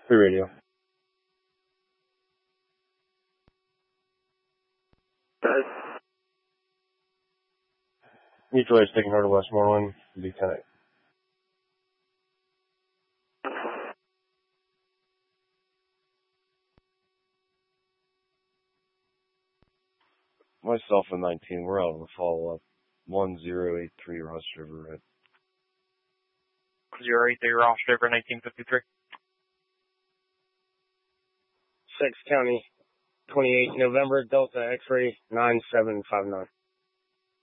Free radio. Mutual Aid taking over to Westmoreland. Lieutenant. Myself and 19, we're out on a follow-up. 1083 Ross River Road. 083 Ross River, 1953. 6 County, 28 November, Delta X-ray 9759.